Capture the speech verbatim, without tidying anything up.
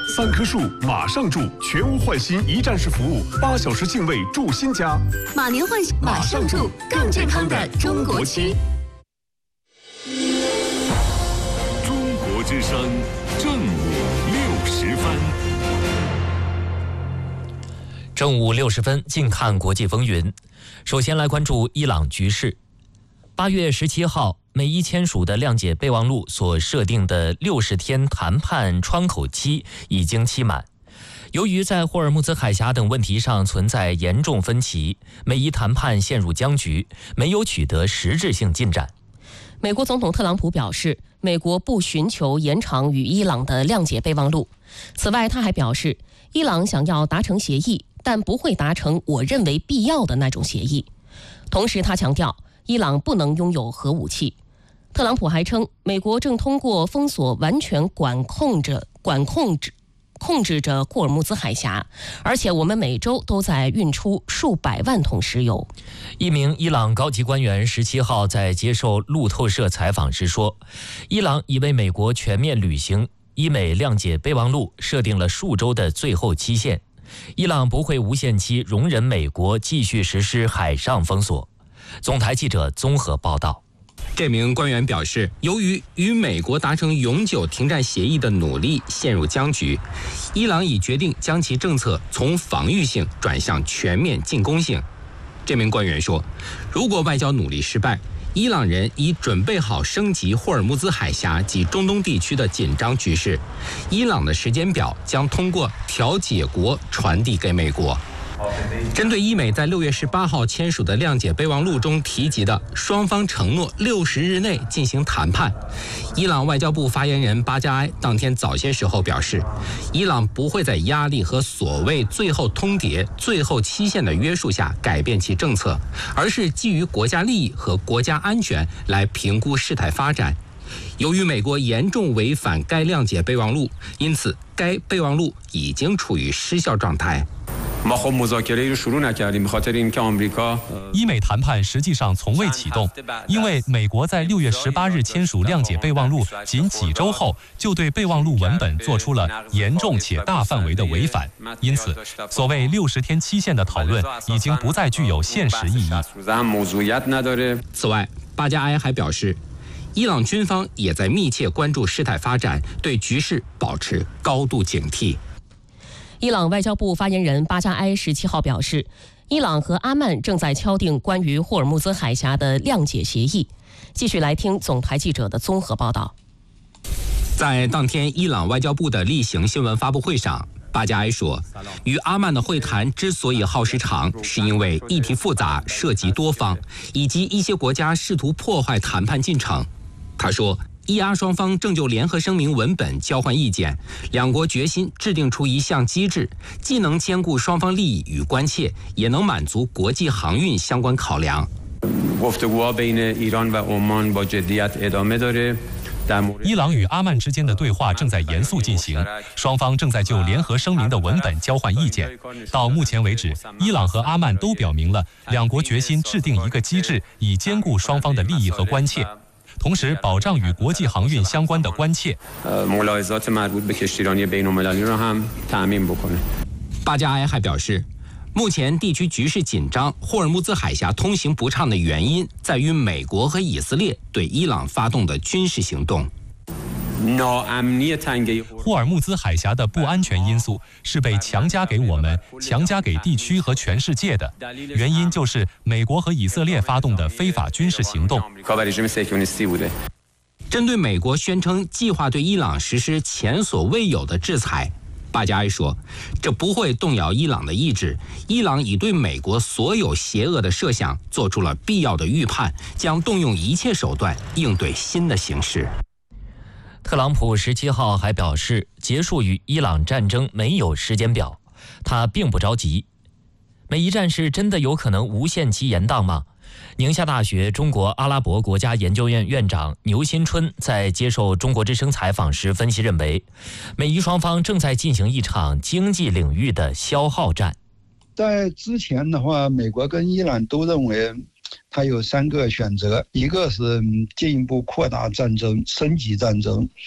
三棵树马上住，全屋换新一站式服务，八小时净位住新家。 马年换新马上住，更健康的中国区。 中国之声正午六十分。 正午六十分，静看国际风云。首先来关注伊朗局势。八月十七号，美伊签署的谅解备忘录所设定的六十天谈判窗口期已经期满。由于在霍尔木兹海峡等问题上存在严重分歧，美伊谈判陷入僵局，没有取得实质性进展。 美国总统特朗普表示，美国不寻求延长与伊朗的谅解备忘录。此外，他还表示，伊朗想要达成协议，但不会达成我认为必要的那种协议。同时，他强调，伊朗不能拥有核武器。特朗普还称，美国正通过封锁完全管控着管控着控制着霍尔木兹海峡，而且我们每周都在运出数百万桶石油。 一名伊朗高级官员十七号在接受路透社采访时说，伊朗已为美国全面履行伊美谅解备忘录设定了数周的最后期限，伊朗不会无限期容忍美国继续实施海上封锁。总台记者综合报道。 这名官员表示，由于与美国达成永久停战协议的努力陷入僵局，伊朗已决定将其政策从防御性转向全面进攻性。这名官员说，如果外交努力失败，伊朗人已准备好升级霍尔木兹海峡及中东地区的紧张局势，伊朗的时间表将通过调解国传递给美国。针对伊美在六月十八号签署的谅解备忘录中提及的双方承诺六十日内进行谈判，伊朗外交部发言人巴加埃当天早些时候表示，伊朗不会在压力和所谓最后通牒、最后期限的约束下改变其政策，而是基于国家利益和国家安全来评估事态发展。由于美国严重违反该谅解备忘录，因此该备忘录已经处于失效状态。 伊美谈判实际上从未启动，因为美国在六月十八日签署谅解备忘录仅几周后，就对备忘录文本做出了严重且大范围的违反，因此，所谓六十天期限的讨论已经不再具有现实意义。 此外，巴加埃还表示，伊朗军方也在密切关注事态发展，对局势保持高度警惕。 伊朗外交部发言人巴加埃十七号表示，伊朗和阿曼正在敲定关于霍尔木兹海峡的谅解协议。继续来听总台记者的综合报道。 在当天伊朗外交部的例行新闻发布会上，巴加埃说，与阿曼的会谈之所以耗时长，是因为议题复杂，涉及多方，以及一些国家试图破坏谈判进程。他说，伊阿双方正就联合声明文本交换意见，两国决心制定出一项机制，既能兼顾双方利益与关切，也能满足国际航运相关考量。 伊朗与阿曼之间的对话正在严肃进行，双方正在就联合声明的文本交换意见。到目前为止，伊朗和阿曼都表明了两国决心制定一个机制，以兼顾双方的利益和关切，同时保障与国际航运相关的关切。 巴加埃还表示，目前地区局势紧张，霍尔木兹海峡通行不畅的原因在于美国和以色列对伊朗发动的军事行动。 霍尔木兹海峡的不安全因素是被强加给我们、强加给地区和全世界的，原因就是美国和以色列发动的非法军事行动。 针对美国宣称计划对伊朗实施前所未有的制裁，巴加埃说，这不会动摇伊朗的意志，伊朗已对美国所有邪恶的设想做出了必要的预判，将动用一切手段应对新的形势。 特朗普十七号还表示，结束与伊朗战争没有时间表，他并不着急。美伊战事真的有可能无限期延宕吗？宁夏大学中国阿拉伯国家研究院院长牛新春在接受中国之声采访时分析认为，美伊双方正在进行一场经济领域的消耗战。 在之前的话，美国跟伊朗都认为它有三个选择，一个是进一步扩大战争、升级战争，